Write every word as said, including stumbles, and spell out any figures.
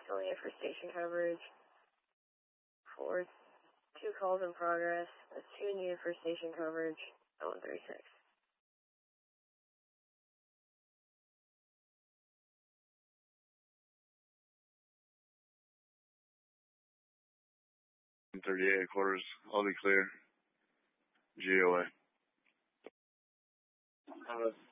still need for station coverage. Four, two calls in progress. That's two needed for station coverage. Oh, one thirty-six. thirty-eight quarters. I'll be clear. G O A. Uh,